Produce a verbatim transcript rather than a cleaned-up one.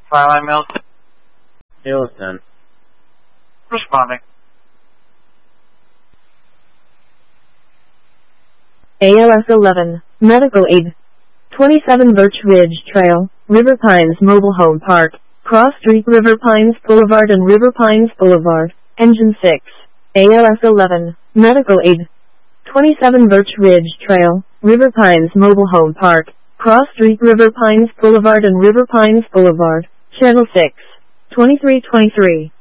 Twilight Mills. Hilton. Responding. A L S eleven, Medical Aid. twenty-seven Birch Ridge Trail, River Pines Mobile Home Park, Cross Street River Pines Boulevard and River Pines Boulevard, Engine six. A L S eleven, Medical Aid. twenty-seven Birch Ridge Trail, River Pines Mobile Home Park, Cross Street River Pines Boulevard and River Pines Boulevard, Channel six. twenty-three twenty-three.